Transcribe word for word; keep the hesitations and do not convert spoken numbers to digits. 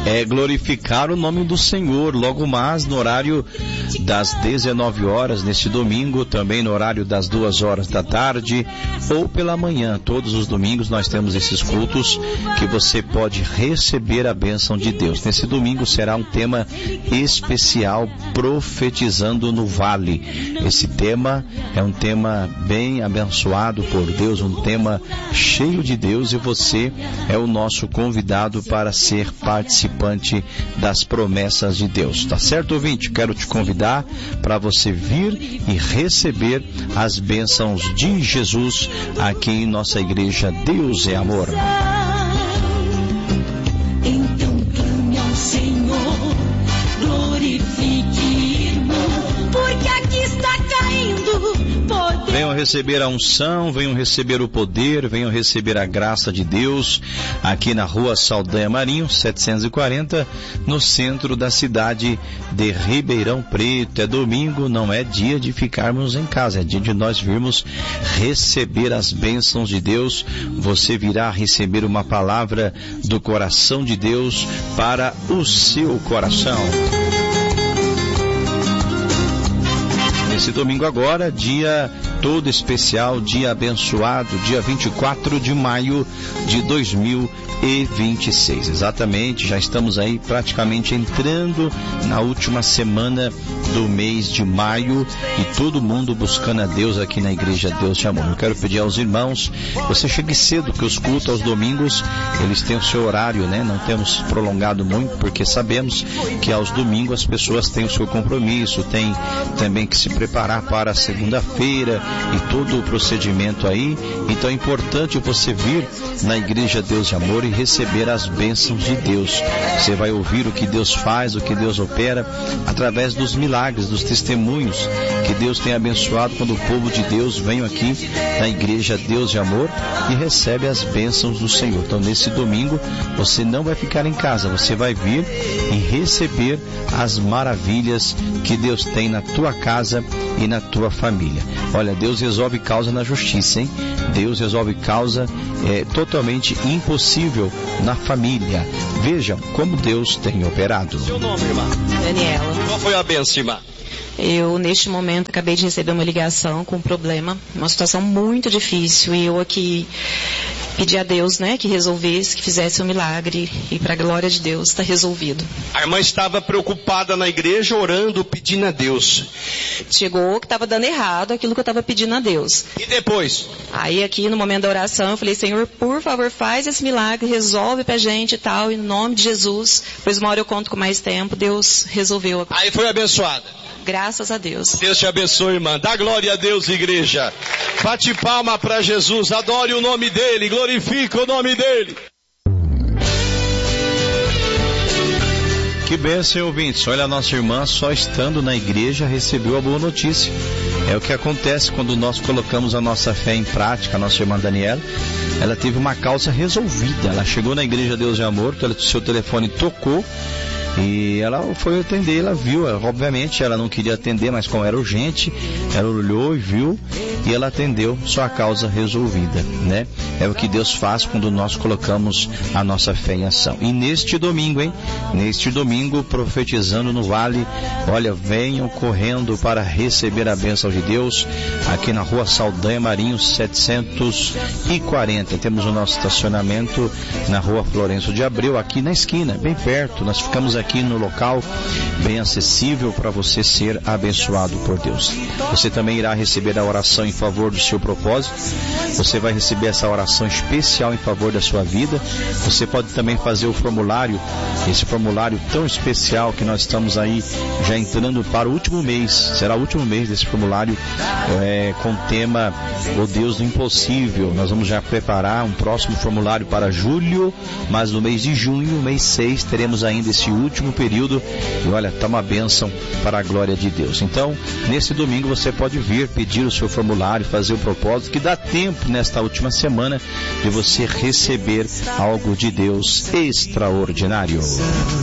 é glorificar o nome do Senhor, logo mais no horário das dezenove horas, neste domingo, também no horário das duas horas da tarde, ou pela manhã. Todos os domingos nós temos esses cultos que você pode receber a bênção de Deus. Nesse domingo será um tema especial, profetizando no vale. Esse tema é um tema bem abençoado por Deus, um tema cheio de Deus, e você é o nosso convidado para ser participante das promessas de Deus. Tá certo, ouvinte? Quero te convidar para você vir e receber as bênçãos de Jesus aqui em nossa igreja Deus é Amor. Então clame ao Senhor, glorifique, irmão, porque aqui está caindo poder. Venham receber a unção, venham receber o poder, venham receber a graça de Deus aqui na rua Saldanha Marinho, setecentos e quarenta, no centro da cidade de Ribeirão Preto. É domingo, não é dia de ficarmos em casa, é dia de nós virmos receber as bênçãos de Deus. Você virá receber uma palavra do coração de Deus para o seu coração. Esse domingo agora, dia todo especial, dia abençoado, dia vinte e quatro de maio de dois mil e vinte e seis. Exatamente, já estamos aí praticamente entrando na última semana do mês de maio e todo mundo buscando a Deus aqui na igreja Deus de Amor. Eu quero pedir aos irmãos, você chegue cedo, que os cultos aos domingos, eles têm o seu horário, né? Não temos prolongado muito, porque sabemos que aos domingos as pessoas têm o seu compromisso, têm também que se preparar para a segunda-feira e todo o procedimento aí. Então é importante você vir na igreja Deus de Amor e receber as bênçãos de Deus. Você vai ouvir o que Deus faz, o que Deus opera, através dos milagres, dos testemunhos que Deus tem abençoado quando o povo de Deus vem aqui na igreja Deus de Amor e recebe as bênçãos do Senhor. Então nesse domingo você não vai ficar em casa, você vai vir e receber as maravilhas que Deus tem na tua casa e na tua família. Olha, Deus resolve causa na justiça, hein? Deus resolve causa é, totalmente impossível na família. Vejam como Deus tem operado. Seu nome, irmã? Daniela. Qual foi a bênção, irmã? Eu, neste momento, acabei de receber uma ligação com um problema, uma situação muito difícil, e eu aqui pedi a Deus, né, que resolvesse, que fizesse um milagre, e para a glória de Deus está resolvido. A irmã estava preocupada na igreja, orando, pedindo a Deus. Chegou que estava dando errado aquilo que eu estava pedindo a Deus. E depois? Aí aqui no momento da oração eu falei, Senhor, por favor, faz esse milagre, resolve pra gente e tal, em nome de Jesus. Pois uma hora eu conto com mais tempo, Deus resolveu. Aí foi abençoada. Graças a Deus. Deus te abençoe, irmã. Dá glória a Deus, igreja. Bate palma para Jesus. Adore o nome dele. Glorifique o nome dele. Que bênção, ouvintes. Olha, a nossa irmã, só estando na igreja, recebeu a boa notícia. É o que acontece quando nós colocamos a nossa fé em prática. A nossa irmã Daniela, ela teve uma causa resolvida. Ela chegou na igreja Deus de Amor, o seu telefone tocou, e ela foi atender, ela viu, ela, obviamente ela não queria atender, mas como era urgente, ela olhou e viu, e ela atendeu, sua causa resolvida, né? É o que Deus faz quando nós colocamos a nossa fé em ação. E neste domingo, hein? Neste domingo, profetizando no vale, olha, venham correndo para receber a bênção de Deus, aqui na rua Saldanha Marinho, setecentos e quarenta. Temos o nosso estacionamento na rua Florencio de Abreu, aqui na esquina, bem perto. Nós ficamos aqui aqui no local bem acessível para você ser abençoado por Deus. Você também irá receber a oração em favor do seu propósito. Você vai receber essa oração especial em favor da sua vida. Você pode também fazer o formulário, esse formulário tão especial que nós estamos aí já entrando para o último mês. Será o último mês desse formulário é, com o tema O Deus do Impossível. Nós vamos já preparar um próximo formulário para julho, mas no mês de junho, mês seis, teremos ainda esse último último período, e olha, está uma bênção para a glória de Deus. Então, nesse domingo você pode vir pedir o seu formulário, fazer o propósito, que dá tempo nesta última semana de você receber algo de Deus extraordinário.